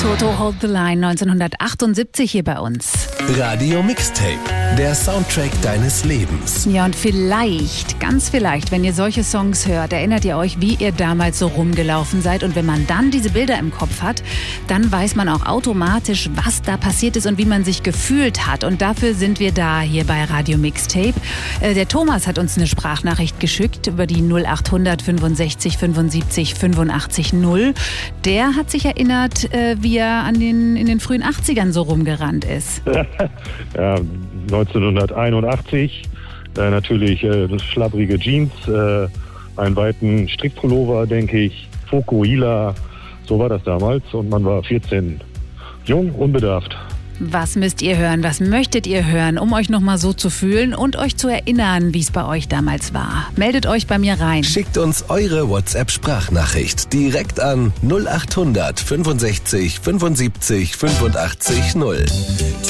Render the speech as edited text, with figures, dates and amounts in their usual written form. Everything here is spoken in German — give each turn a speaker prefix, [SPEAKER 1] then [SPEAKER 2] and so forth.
[SPEAKER 1] Toto Hold the Line 1978 hier bei uns.
[SPEAKER 2] Radio Mixtape, der Soundtrack deines Lebens.
[SPEAKER 1] Ja, und vielleicht, ganz vielleicht, wenn ihr solche Songs hört, erinnert ihr euch, wie ihr damals so rumgelaufen seid. Und wenn man dann diese Bilder im Kopf hat, dann weiß man auch automatisch, was da passiert ist und wie man sich gefühlt hat. Und dafür sind wir da hier bei Radio Mixtape. Der Thomas hat uns eine Sprachnachricht geschickt über die 0800 65 75 85 0. Der hat sich erinnert, wie er in den frühen 80ern so rumgerannt ist.
[SPEAKER 3] Ja, 1981, natürlich schlabbrige Jeans, einen weiten Strickpullover, denke ich, Fokuhila, so war das damals und man war 14, jung, unbedarft.
[SPEAKER 1] Was müsst ihr hören, was möchtet ihr hören, um euch nochmal so zu fühlen und euch zu erinnern, wie es bei euch damals war? Meldet euch bei mir rein.
[SPEAKER 2] Schickt uns eure WhatsApp-Sprachnachricht direkt an 0800 65 75 85 0.